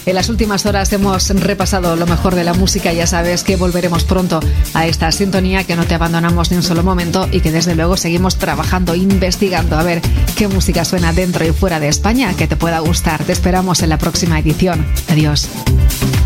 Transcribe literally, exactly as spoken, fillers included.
En las últimas horas hemos repasado lo mejor de la música. Ya sabes que volveremos pronto a esta sintonía, que no te abandonamos ni un solo momento y que desde luego seguimos trabajando, investigando a ver qué música suena dentro y fuera de España que te pueda gustar. Te esperamos en la próxima edición. Adiós.